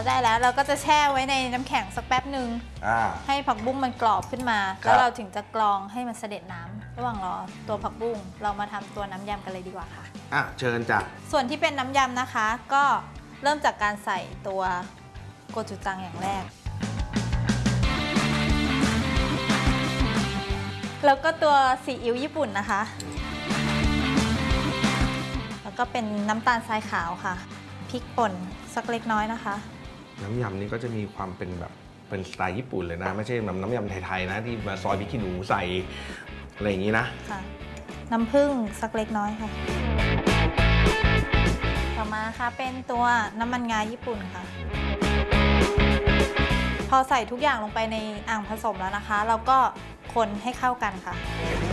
ได้แล้วเราก็จะแช่ไว้ในน้ำแข็งสักแป๊บหนึ่งให้ผักบุ้งมันกรอบขึ้นมาแล้วเราถึงจะกรองให้มันเสด็จน้ำระหว่างรอตัวผักบุ้งเรามาทำตัวน้ำยำกันเลยดีกว่าค่ะเชิญจ้ะส่วนที่เป็นน้ำยำนะคะก็เริ่มจากการใส่ตัวโกจูจังอย่างแรกแล้วก็ตัวซีอิ๊วญี่ปุ่นนะคะแล้วก็เป็นน้ำตาลทรายขาวค่ะพริกป่นสักเล็กน้อยนะคะน้ำยำนี้ก็จะมีความเป็นแบบเป็นสไตล์ญี่ปุ่นเลยนะไม่ใช่น้ำยำไทยๆนะที่มาซอยพริกขี้หนูใส่อะไรอย่างนี้นะค่ะน้ำผึ้งสักเล็กน้อยค่ะต่อมานะคะเป็นตัวน้ำมันงาญี่ปุ่นค่ะพอใส่ทุกอย่างลงไปในอ่างผสมแล้วนะคะเราก็คนให้เข้ากันค่ะ